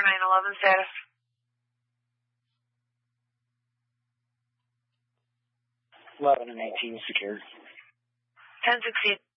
911 status. 11 and 18 secured. 10 succeed.